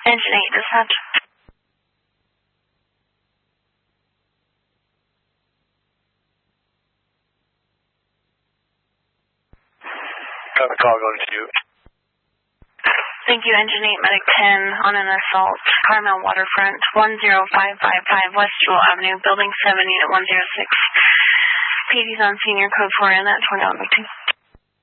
Engine 8, dispatch. Got the call going to you. Thank you, Engine 8, Medic 10 on an assault, Carmel Waterfront, 10555 West Jewel Avenue, Building 7, Unit 106. PD's on senior code 4 in that 2102.